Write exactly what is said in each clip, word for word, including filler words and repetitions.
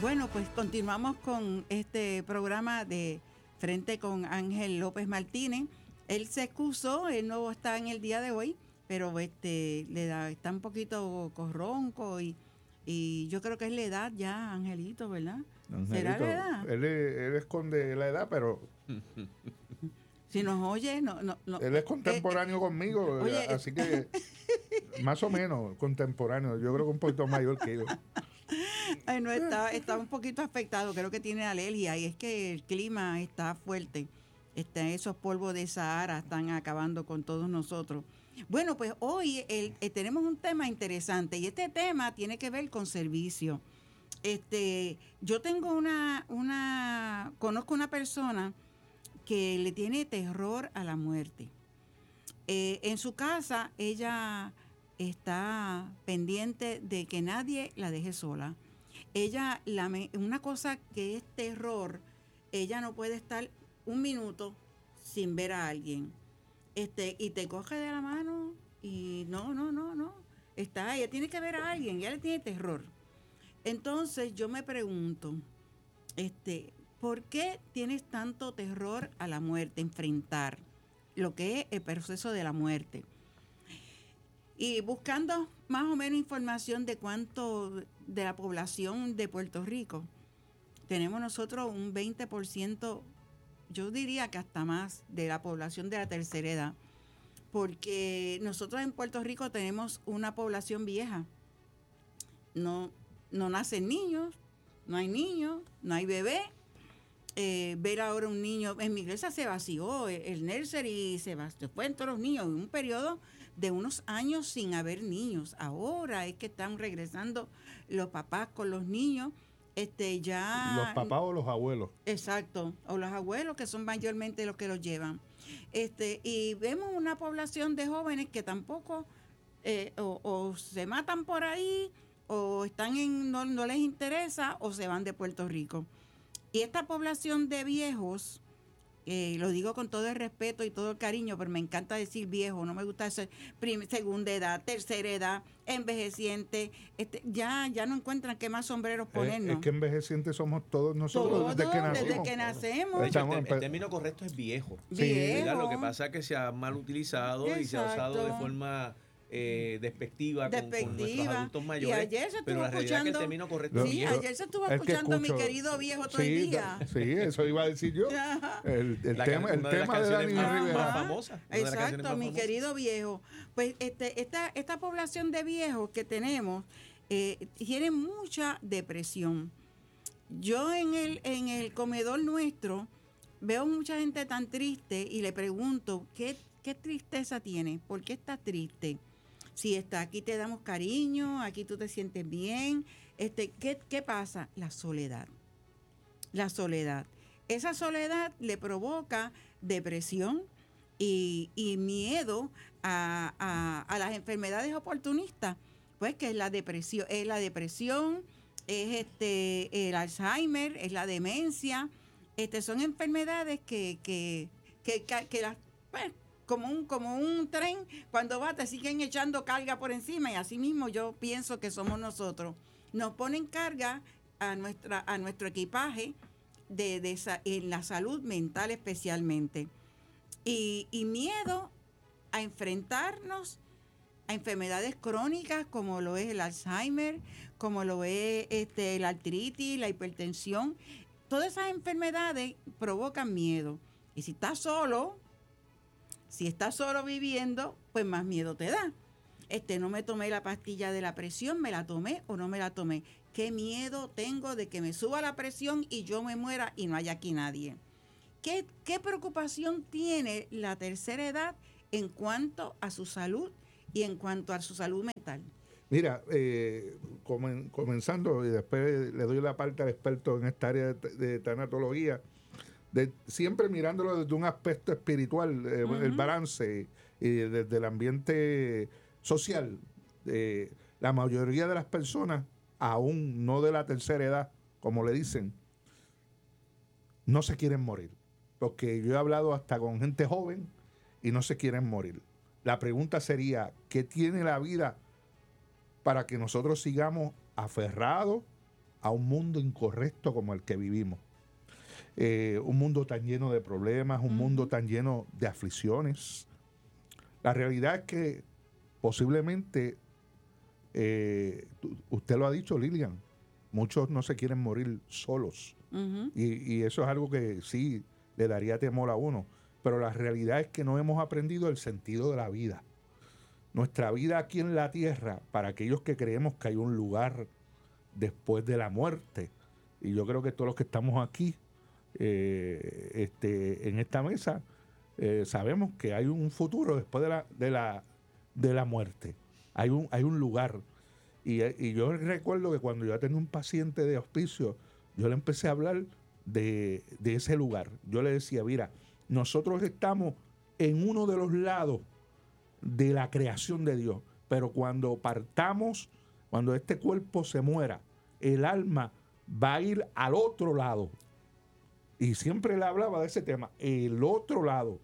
Bueno, pues continuamos con este programa de Frente con Ángel López Martínez. Él se excusó, él no está en el día de hoy, pero este le da, está un poquito corronco y, y yo creo que es la edad ya, Angelito, ¿verdad? Angelito, ¿Será la edad? Él, él esconde la edad, pero si nos oye, no, no, no. Él es contemporáneo eh, conmigo, oye, así que más o menos contemporáneo. Yo creo que un poquito mayor que yo. Ay, no, está, está un poquito afectado, creo que tiene alergia y es que el clima está fuerte. Este, esos polvos de Sahara están acabando con todos nosotros. Bueno, pues hoy el, el, tenemos un tema interesante y este tema tiene que ver con servicio. Este, yo tengo una, una, conozco una persona que le tiene terror a la muerte. Eh, en su casa ella está pendiente de que nadie la deje sola. Ella, la, una cosa que es terror, ella no puede estar un minuto sin ver a alguien. Este, y te coge de la mano y no, no, no, no. Está, ella tiene que ver a alguien, ella le tiene terror. Entonces yo me pregunto, este, ¿por qué tienes tanto terror a la muerte, enfrentar lo que es el proceso de la muerte? Y buscando más o menos información de cuánto de la población de Puerto Rico, tenemos nosotros un veinte por ciento, yo diría que hasta más, de la población de la tercera edad, porque nosotros en Puerto Rico tenemos una población vieja. No, no nacen niños, no hay niños, no hay bebé. Eh, ver ahora un niño, en mi iglesia se vació el, el nursery, se vació, fueron todos los niños, en un periodo de unos años sin haber niños. Ahora es que están regresando los papás con los niños. Este, ya los papás o los abuelos. Exacto, o los abuelos que son mayormente los que los llevan. Este, y vemos una población de jóvenes que tampoco eh, o, o se matan por ahí, o están en, no, no les interesa, o se van de Puerto Rico. Y esta población de viejos, eh, lo digo con todo el respeto y todo el cariño, pero me encanta decir viejo, no me gusta decir prim- segunda edad, tercera edad, envejeciente, este, ya, ya no encuentran qué más sombreros ponernos. Es, es que envejecientes somos todos nosotros todos, desde que nacimos. Desde que nacemos. De hecho, el, el, el término correcto es viejo. Viejo. ¿Verdad? Lo que pasa es que se ha mal utilizado. Exacto. Y se ha usado de forma eh, despectiva, despectiva con, con nuestros adultos mayores. Y ayer se pero la realidad escuchando, es que el término correcto es sí, viejo. ayer se estuvo escuchando a mi querido viejo todo sí, el día. Sí, eso iba a decir yo. el el la, tema, el de tema de Dani más, Rivera. Más famosa, Exacto, más mi famosas. Querido viejo. Pues este, esta, esta población de viejos que tenemos eh, tiene mucha depresión. Yo en el, en el comedor nuestro veo mucha gente tan triste y le pregunto, ¿qué, qué tristeza tiene? ¿Por qué estás triste? Si está aquí te damos cariño, aquí tú te sientes bien. Este, ¿qué, qué pasa? La soledad. La soledad. Esa soledad le provoca depresión y, y miedo a, a, a las enfermedades oportunistas, pues que es la depresión, es la depresión, es este el Alzheimer, es la demencia. Este, son enfermedades que, que, que, que, que las, pues, como un, como un tren, cuando va te siguen echando carga por encima, y así mismo yo pienso que somos nosotros. Nos ponen carga a nuestra, a nuestro equipaje de, de en la salud mental especialmente. Y, y miedo a enfrentarnos a enfermedades crónicas como lo es el Alzheimer, como lo es este, la artritis, la hipertensión. Todas esas enfermedades provocan miedo. Y si estás solo, si estás solo viviendo, pues más miedo te da. Este, no me tomé la pastilla de la presión, me la tomé o no me la tomé. ¿Qué miedo tengo de que me suba la presión y yo me muera y no haya aquí nadie? ¿Qué, qué preocupación tiene la tercera edad en cuanto a su salud y en cuanto a su salud mental? Mira, eh, comen, comenzando, y después le doy la parte al experto en esta área de, de tanatología, de, siempre mirándolo desde un aspecto espiritual, eh, uh-huh. el balance, y desde el ambiente social. Eh, la mayoría de las personas, aún no de la tercera edad, como le dicen, no se quieren morir. Porque yo he hablado hasta con gente joven y no se quieren morir. La pregunta sería, ¿qué tiene la vida para que nosotros sigamos aferrados a un mundo incorrecto como el que vivimos. Eh, un mundo tan lleno de problemas, un uh-huh. mundo tan lleno de aflicciones. La realidad es que posiblemente, eh, usted lo ha dicho, Lilian, muchos no se quieren morir solos. Uh-huh. Y, y eso es algo que sí le daría temor a uno. Pero la realidad es que no hemos aprendido el sentido de la vida. Nuestra vida aquí en la tierra, para aquellos que creemos que hay un lugar después de la muerte, y yo creo que todos los que estamos aquí eh, este, en esta mesa eh, sabemos que hay un futuro después de la, de la, de la muerte. Hay un, hay un lugar. Y, y yo recuerdo que cuando yo tenía un paciente de hospicio, yo le empecé a hablar de, de ese lugar. Yo le decía, mira, nosotros estamos en uno de los lados de la creación de Dios, pero cuando partamos, cuando este cuerpo se muera, el alma va a ir al otro lado. Y siempre le hablaba de ese tema, el otro lado.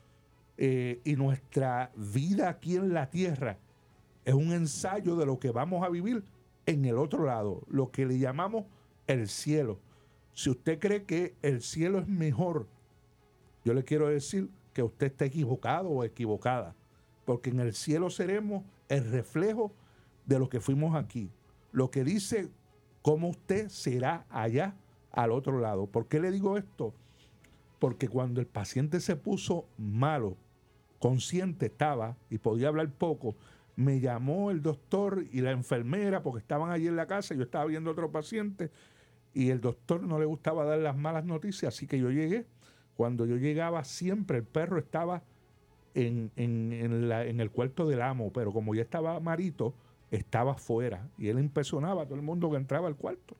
Eh, y nuestra vida aquí en la tierra es un ensayo de lo que vamos a vivir en el otro lado, lo que le llamamos el cielo. Si usted cree que el cielo es mejor, yo le quiero decir que usted está equivocado o equivocada, porque en el cielo seremos el reflejo de lo que fuimos aquí. Lo que dice cómo usted será allá al otro lado. ¿Por qué le digo esto? Porque cuando el paciente se puso malo, consciente estaba y podía hablar poco, me llamó el doctor y la enfermera porque estaban allí en la casa, yo estaba viendo otro paciente y el doctor no le gustaba dar las malas noticias, así que yo llegué. Cuando yo llegaba siempre el perro estaba en, en, en, la, en el cuarto del amo, pero como ya estaba marito, estaba afuera y él impresionaba a todo el mundo que entraba al cuarto.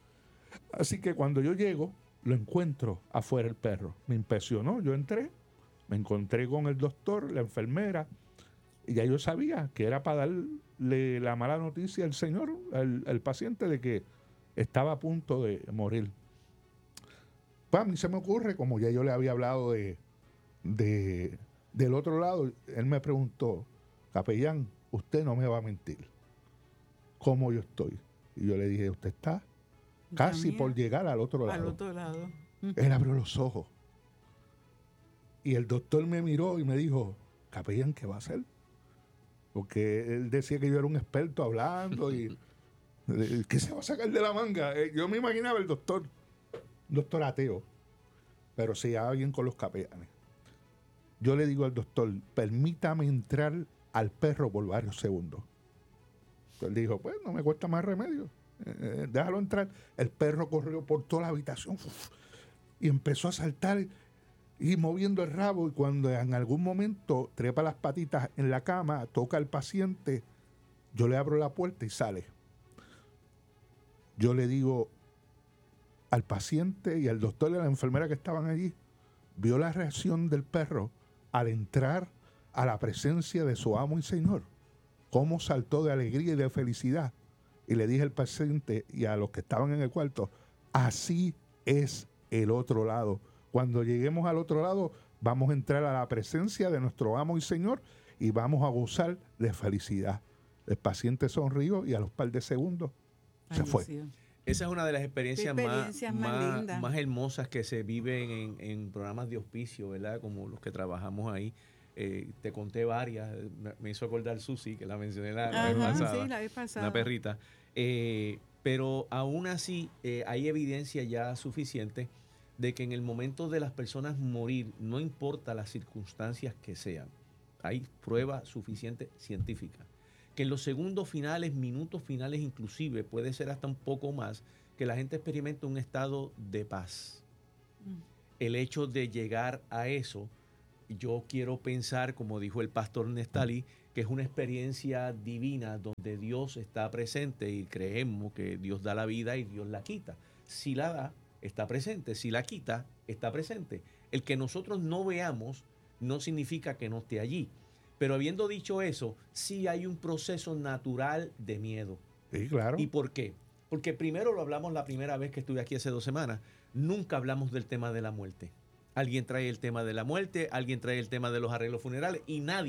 Así que cuando yo llego, lo encuentro afuera el perro. Me impresionó, yo entré, me encontré con el doctor, la enfermera, y ya yo sabía que era para darle la mala noticia al señor, al, al paciente, de que estaba a punto de morir. Pues a mí se me ocurre, como ya yo le había hablado de, de del otro lado, él me preguntó, capellán, usted no me va a mentir, ¿cómo yo estoy? Y yo le dije, usted está casi por llegar al otro lado. Al otro lado. Él abrió los ojos. Y el doctor me miró y me dijo, capellán, ¿qué va a hacer? Porque él decía que yo era un experto hablando y ¿qué se va a sacar de la manga? Yo me imaginaba el doctor, un doctor ateo, pero se llevaba bien con los capellanes. Yo le digo al doctor, permítame entrar al perro por varios segundos. Él dijo, pues no me cuesta más remedio. Eh, déjalo entrar. El perro corrió por toda la habitación uf, y empezó a saltar y moviendo el rabo, y cuando en algún momento trepa las patitas en la cama, toca al paciente, yo le abro la puerta y sale. Yo le digo al paciente y al doctor y a la enfermera que estaban allí, vio la reacción del perro al entrar a la presencia de su amo y señor, cómo saltó de alegría y de felicidad. Y le dije al paciente y a los que estaban en el cuarto, así es el otro lado. Cuando lleguemos al otro lado, vamos a entrar a la presencia de nuestro amo y señor y vamos a gozar de felicidad. El paciente sonrió y a los par de segundos Ay, se fue. Dios. Esa es una de las experiencias, experiencias más, más, más, más hermosas que se viven en, en programas de hospicio, ¿verdad? Como los que trabajamos ahí. Eh, te conté varias, me, me hizo acordar Susi, que la mencioné la, la, vez, pasada, sí, la vez pasada. Una perrita. Eh, pero aún así eh, hay evidencia ya suficiente de que en el momento de las personas morir, no importa las circunstancias que sean, hay prueba suficiente científica, que en los segundos finales, minutos finales inclusive, puede ser hasta un poco más, que la gente experimenta un estado de paz. Mm. El hecho de llegar a eso, yo quiero pensar, como dijo el pastor Nestali, que es una experiencia divina donde Dios está presente y creemos que Dios da la vida y Dios la quita. Si la da, está presente. Si la quita, está presente. El que nosotros no veamos no significa que no esté allí. Pero habiendo dicho eso, sí hay un proceso natural de miedo. Sí, claro. ¿Y por qué? Porque primero lo hablamos la primera vez que estuve aquí hace dos semanas. Nunca hablamos del tema de la muerte. Alguien trae el tema de la muerte, alguien trae el tema de los arreglos funerales y nadie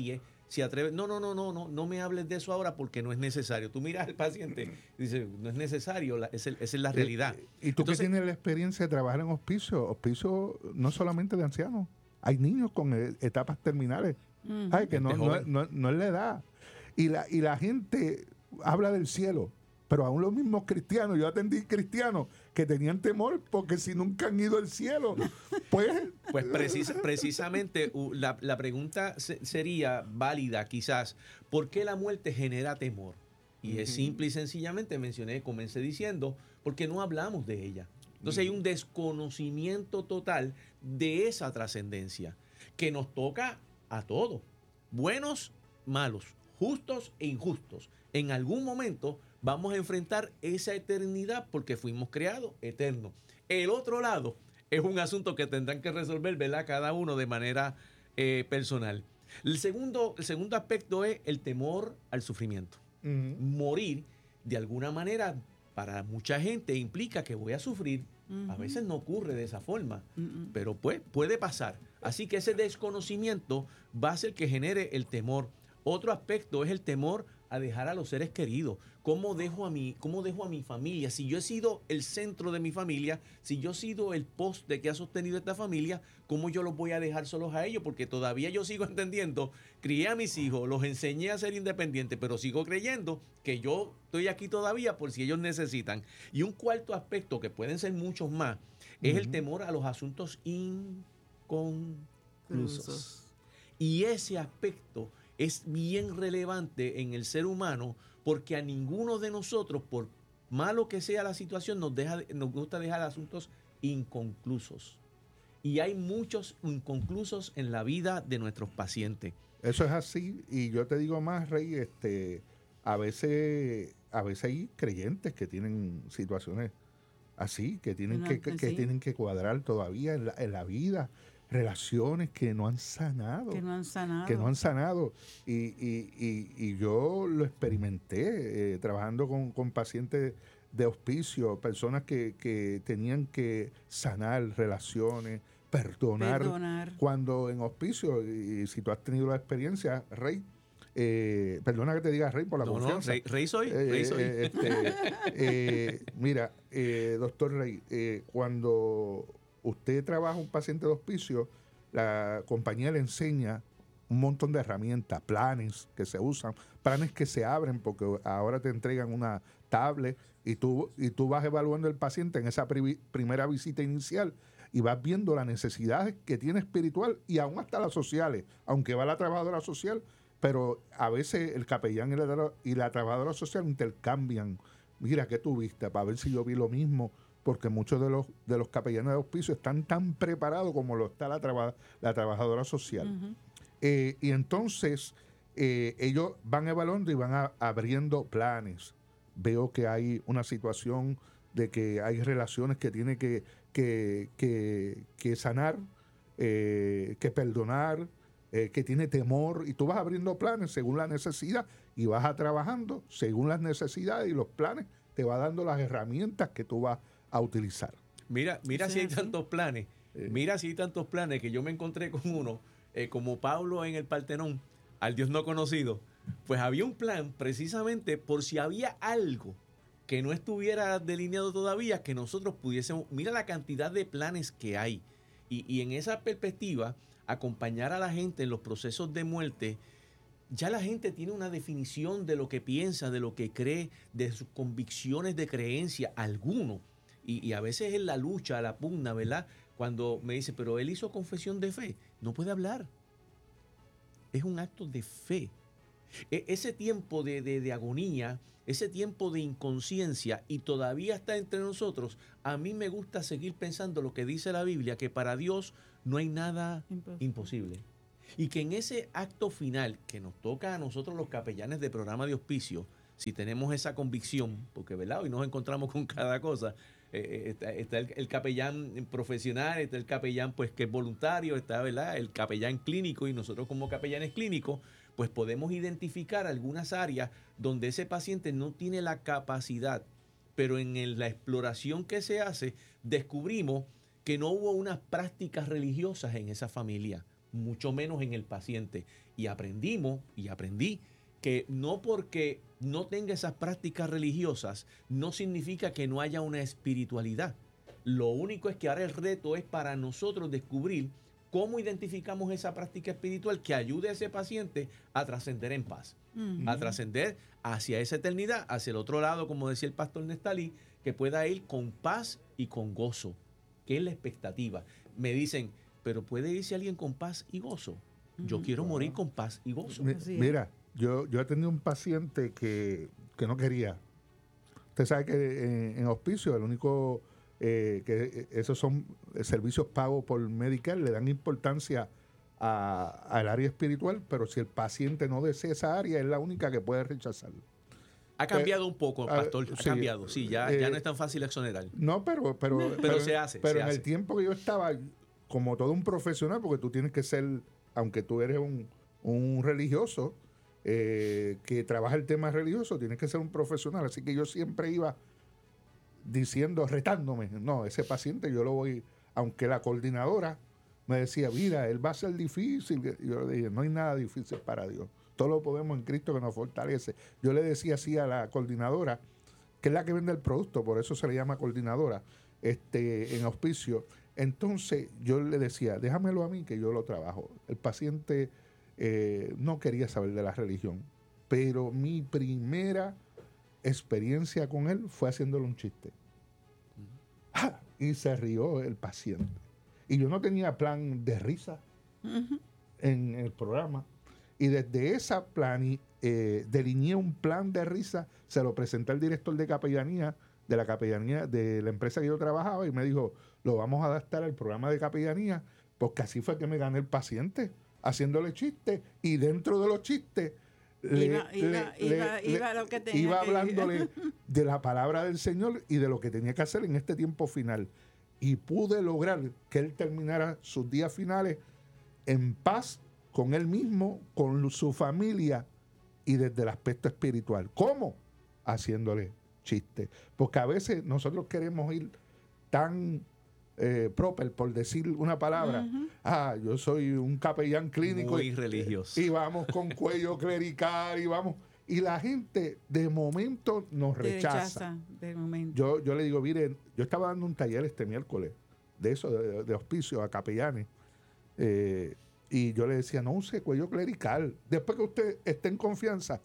se atreve, no, no, no, no, no, no me hables de eso ahora porque no es necesario. Tú miras al paciente y dices, no es necesario, la, es el, esa es la realidad. ¿Y tú Entonces, que tienes la experiencia de trabajar en hospicio? Hospicio no solamente de ancianos, hay niños con e- etapas terminales. Ujú. Ay, que no, Gente no, joven. no, no es la edad. Y la, y la gente habla del cielo, pero aún los mismos cristianos, yo atendí cristianos que tenían temor porque si nunca han ido al cielo, pues... Pues precisa- precisamente u- la, la pregunta se- sería válida quizás, ¿por qué la muerte genera temor? Y es Ujú. simple y sencillamente, mencioné, comencé diciendo, porque no hablamos de ella. Entonces hay un desconocimiento total de esa trascendencia que nos toca a todos, buenos, malos, justos e injustos. En algún momento vamos a enfrentar esa eternidad porque fuimos creados eternos. El otro lado es un asunto que tendrán que resolver, ¿verdad? Cada uno de manera eh, personal. El segundo, el segundo aspecto es el temor al sufrimiento. Ujú. Morir, de alguna manera, para mucha gente implica que voy a sufrir. A Ujú. veces no ocurre de esa forma, Mm, pero pues puede pasar. Así que ese desconocimiento va a ser que genere el temor. Otro aspecto es el temor a dejar a los seres queridos. ¿Cómo dejo a mi, cómo dejo a mi familia? Si yo he sido el centro de mi familia, si yo he sido el poste que ha sostenido esta familia, ¿cómo yo los voy a dejar solos a ellos? Porque todavía yo sigo entendiendo, crié a mis hijos, los enseñé a ser independientes, pero sigo creyendo que yo estoy aquí todavía por si ellos necesitan. Y un cuarto aspecto, que pueden ser muchos más, es el Ujú. temor a los asuntos inconclusos. Inclusos. Y ese aspecto es bien relevante en el ser humano porque a ninguno de nosotros, por malo que sea la situación, nos, deja, nos gusta dejar asuntos inconclusos. Y hay muchos inconclusos en la vida de nuestros pacientes. Eso es así, y yo te digo más, Rey, este, a veces, a veces hay creyentes que tienen situaciones así, que tienen No, que, que, que sí. tienen que cuadrar todavía en la, en la vida, relaciones que no han sanado. Que no han sanado. que no han sanado. Y, y, y, y yo lo experimenté eh, trabajando con, con pacientes de hospicio, personas que, que tenían que sanar relaciones, perdonar. Perdonar. Cuando en hospicio, y si tú has tenido la experiencia, Rey, eh, perdona que te diga Rey por la No, no, confianza. rey, rey soy, Eh, rey soy. eh, este, eh, mira, eh, doctor Rey, eh, cuando usted trabaja un paciente de hospicio, la compañía le enseña un montón de herramientas, planes que se usan, planes que se abren porque ahora te entregan una tablet y tú, y tú vas evaluando el paciente en esa pri- primera visita inicial y vas viendo las necesidades que tiene espiritual y aún hasta las sociales, aunque va la trabajadora social, pero a veces el capellán y la, tra- y la trabajadora social intercambian. Mira, ¿qué tuviste? Para ver si yo vi lo mismo, porque muchos de los, de los capellanes de hospicio están tan preparados como lo está la, traba- la trabajadora social. Ujú. Eh, y entonces eh, ellos van evaluando y van a- abriendo planes. Veo que hay una situación de que hay relaciones que tiene que, que, que, que sanar, eh, que perdonar, eh, que tiene temor, y tú vas abriendo planes según la necesidad y vas a trabajando según las necesidades y los planes te va dando las herramientas que tú vas a utilizar. Mira, mira Eso si hay es así. tantos planes. Eh. Mira si hay tantos planes que yo me encontré con uno, eh, como Pablo en el Partenón, al Dios no conocido. Pues había un plan precisamente por si había algo que no estuviera delineado todavía, que nosotros pudiésemos. Mira la cantidad de planes que hay. Y, y en esa perspectiva, acompañar a la gente en los procesos de muerte, ya la gente tiene una definición de lo que piensa, de lo que cree, de sus convicciones de creencia, alguno. Y, y a veces es la lucha, la pugna, ¿verdad? Cuando me dice, pero él hizo confesión de fe, no puede hablar. Es un acto de fe. E- ese tiempo de, de, de agonía, ese tiempo de inconsciencia, y todavía está entre nosotros, a mí me gusta seguir pensando lo que dice la Biblia, que para Dios no hay nada Imposible. imposible. Y que en ese acto final que nos toca a nosotros los capellanes de programa de hospicio, si tenemos esa convicción, porque ¿verdad? Hoy nos encontramos con cada cosa, eh, está, está el, el capellán profesional, está el capellán pues que es voluntario, está ¿verdad? El capellán clínico, y nosotros como capellanes clínicos pues podemos identificar algunas áreas donde ese paciente no tiene la capacidad, pero en el, la exploración que se hace descubrimos que no hubo unas prácticas religiosas en esa familia. mucho menos en el paciente. Y aprendimos, y aprendí, que no porque no tenga esas prácticas religiosas, no significa que no haya una espiritualidad. Lo único es que ahora el reto es para nosotros descubrir cómo identificamos esa práctica espiritual que ayude a ese paciente a trascender en paz, uh-huh. a trascender hacia esa eternidad, hacia el otro lado, como decía el pastor Nestalí, que pueda ir con paz y con gozo, que es la expectativa. Me dicen, pero ¿puede irse alguien con paz y gozo? Yo uh-huh. quiero wow. morir con paz y gozo. Mi, mira, yo, yo he tenido un paciente que, que no quería. Usted sabe que en, en hospicio el único... Eh, que esos son servicios pagos por Medicare, le dan importancia a, al área espiritual, pero si el paciente no desea esa área, es la única que puede rechazarlo. Ha cambiado eh, un poco, pastor, ha sí, cambiado, sí, ya, eh, ya no es tan fácil exonerar. No, pero pero, pero, pero se hace. Pero se en hace. el tiempo que yo estaba, como todo un profesional, porque tú tienes que ser, aunque tú eres un, un religioso, eh, que trabaja el tema religioso, tienes que ser un profesional, así que yo siempre iba diciendo, retándome, no, ese paciente yo lo voy, aunque la coordinadora me decía, mira, él va a ser difícil, yo le dije, no hay nada difícil para Dios, todo lo podemos en Cristo que nos fortalece. Yo le decía así a la coordinadora, que es la que vende el producto, por eso se le llama coordinadora, este, en auspicio. Entonces yo le decía, déjamelo a mí que yo lo trabajo. El paciente eh, no quería saber de la religión, pero mi primera experiencia con él fue haciéndole un chiste. Uh-huh. Ah, y se rió el paciente. Y yo no tenía plan de risa uh-huh. en el programa. Y desde esa plan, eh, delineé un plan de risa, se lo presenté al director de capellanía, de la capellanía de la empresa que yo trabajaba, y me dijo, lo vamos a adaptar al programa de capellanía, porque así fue que me gané el paciente, haciéndole chistes, y dentro de los chistes, Le, iba, le, iba, le, iba, le, iba, lo que tenía iba que hablándole ir. de la palabra del Señor y de lo que tenía que hacer en este tiempo final. Y pude lograr que él terminara sus días finales en paz con él mismo, con su familia y desde el aspecto espiritual. ¿Cómo? Haciéndole chistes. Porque a veces nosotros queremos ir tan... Eh, proper, por decir una palabra, uh-huh. ah, yo soy un capellán clínico muy y, religioso y vamos con cuello clerical y vamos, y la gente de momento nos rechaza, rechaza de momento. Yo, yo le digo, miren, yo estaba dando un taller este miércoles de eso, de, de auspicio a capellanes, eh, y yo le decía, no use cuello clerical, después que usted esté en confianza,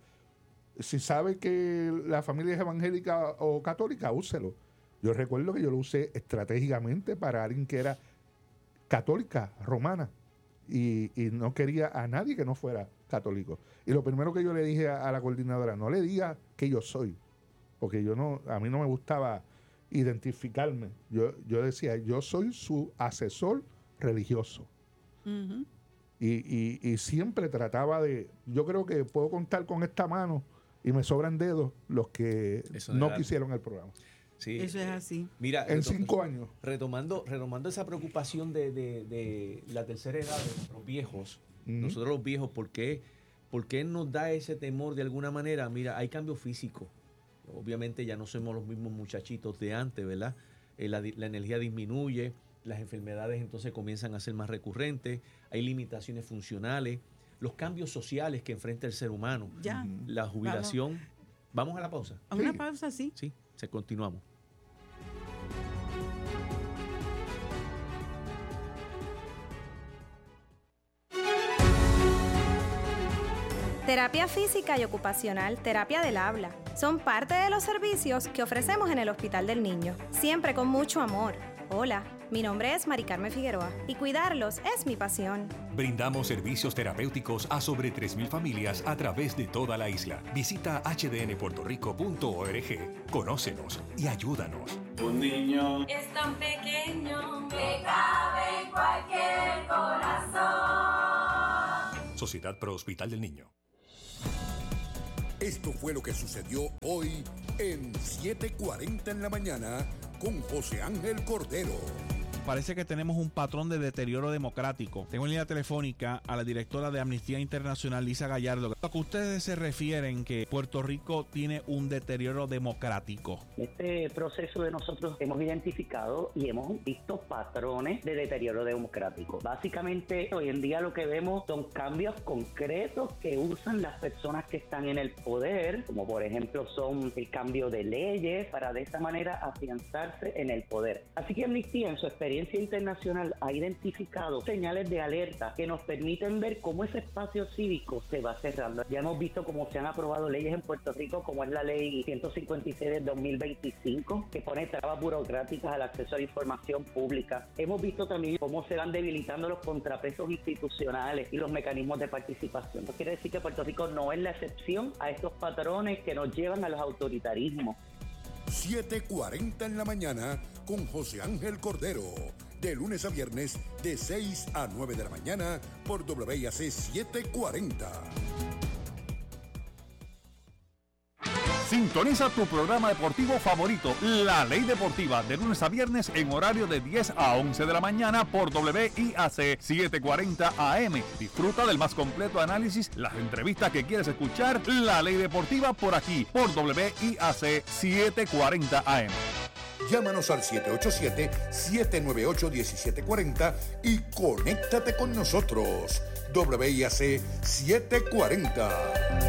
si sabe que la familia es evangélica o católica, úselo. Yo recuerdo que yo lo usé estratégicamente para alguien que era católica, romana, y, y no quería a nadie que no fuera católico. Y lo primero que yo le dije a, a la coordinadora, no le diga que yo soy, porque yo no, a mí no me gustaba identificarme. Yo, yo decía, yo soy su asesor religioso. Uh-huh. y, y, y siempre trataba de, yo creo que puedo contar con esta mano y me sobran dedos los que Eso no quisieron el programa. Sí, eso es así. Mira, en cinco años. Retomando, retomando esa preocupación de, de, de la tercera edad de nuestros viejos, uh-huh. nosotros los viejos, ¿por qué, ¿por qué nos da ese temor de alguna manera? Mira, hay cambio físico. Obviamente ya no somos los mismos muchachitos de antes, ¿verdad? Eh, la, la energía disminuye, las enfermedades entonces comienzan a ser más recurrentes, hay limitaciones funcionales, los cambios sociales que enfrenta el ser humano, ya. la jubilación. Vamos, ¿Vamos a la pausa? A una sí. pausa, sí. Sí, se continuamos. Terapia física y ocupacional, terapia del habla, son parte de los servicios que ofrecemos en el Hospital del Niño, siempre con mucho amor. Hola, mi nombre es Mari Carmen Figueroa y cuidarlos es mi pasión. Brindamos servicios terapéuticos a sobre tres mil familias a través de toda la isla. Visita hache de ene puerto rico punto org, conócenos y ayúdanos. Un niño es tan pequeño que cabe en cualquier corazón. Sociedad Pro Hospital del Niño. Esto fue lo que sucedió hoy en siete cuarenta en la mañana con José Ángel Cordero. parece que tenemos un patrón de deterioro democrático. Tengo en línea telefónica a la directora de Amnistía Internacional, Lisa Gallardo. ¿A qué ustedes se refieren que Puerto Rico tiene un deterioro democrático? Este proceso de nosotros hemos identificado y hemos visto patrones de deterioro democrático. Básicamente, hoy en día lo que vemos son cambios concretos que usan las personas que están en el poder, como por ejemplo son el cambio de leyes para de esta manera afianzarse en el poder. Así que Amnistía, en su experiencia internacional, ha identificado señales de alerta que nos permiten ver cómo ese espacio cívico se va cerrando. Ya hemos visto cómo se han aprobado leyes en Puerto Rico, como es la ley ciento cincuenta y seis del dos mil veinticinco, que pone trabas burocráticas al acceso a la información pública. Hemos visto también cómo se van debilitando los contrapesos institucionales y los mecanismos de participación. Esto quiere decir que Puerto Rico no es la excepción a estos patrones que nos llevan a los autoritarismos. siete cuarenta en la mañana con José Ángel Cordero. De lunes a viernes, de seis a nueve de la mañana por W I A C setecientos cuarenta. Sintoniza tu programa deportivo favorito, La Ley Deportiva, de lunes a viernes en horario de diez a once de la mañana por W I A C setecientos cuarenta A M. Disfruta del más completo análisis, las entrevistas que quieres escuchar, La Ley Deportiva por aquí, por W I A C setecientos cuarenta A M. Llámanos al siete ocho siete, siete nueve ocho, uno siete cuatro cero y conéctate con nosotros. W I A C setecientos cuarenta.